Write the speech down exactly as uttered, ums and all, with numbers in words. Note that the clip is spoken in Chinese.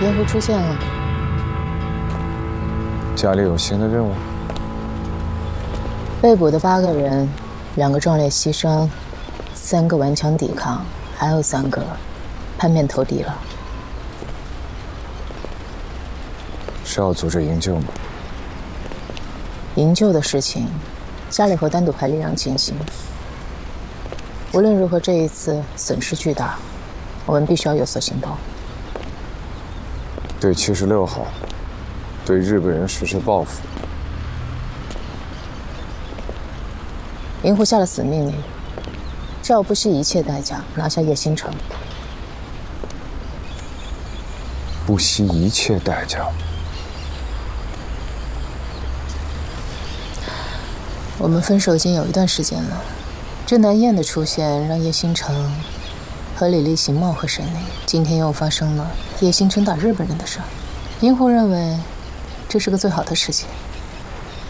蝙蝠出现了， 家里有新的任务。 被捕的八个人，两个壮烈牺牲，三个顽强抵抗，还有三个叛变投敌了。 是要组织营救吗？ 营救的事情，家里会单独派力量进行。无论如何，这一次损失巨大，我们必须要有所行动。 对七十六号，对日本人实施报复。 银狐下了死命令，叫我不惜一切代价拿下叶星城。 不惜一切代价。 我们分手已经有一段时间了，郑南燕的出现让叶星城和李立行貌合神离，今天又发生了叶星城打日本人的事儿。银狐认为这是个最好的时机。